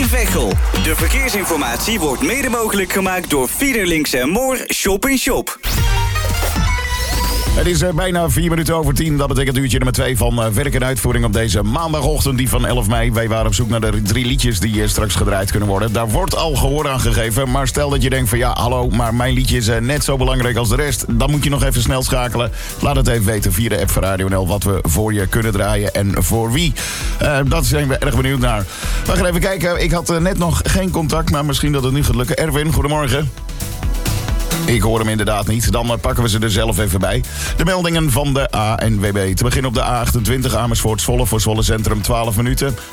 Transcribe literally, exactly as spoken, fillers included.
Veghel. De verkeersinformatie wordt mede mogelijk gemaakt door Fiederlinks en Moor Shop in Shop. Het is uh, bijna vier minuten over tien. Dat betekent uurtje nummer twee van uh, werk en uitvoering op deze maandagochtend, die van elf mei. Wij waren op zoek naar de drie liedjes die uh, straks gedraaid kunnen worden. Daar wordt al gehoor aan gegeven. Maar stel dat je denkt van ja, hallo, maar mijn liedje is uh, net zo belangrijk als de rest. Dan moet je nog even snel schakelen. Laat het even weten via de app van Radio N L wat we voor je kunnen draaien en voor wie. Uh, dat zijn we erg benieuwd naar. We gaan even kijken. Ik had uh, net nog geen contact, maar misschien dat het nu gaat lukken. Erwin, goedemorgen. Ik hoor hem inderdaad niet. Dan pakken we ze er zelf even bij. De meldingen van de A N W B. Te beginnen op de A achtentwintig Amersfoort Zwolle voor Zwolle Centrum twaalf minuten.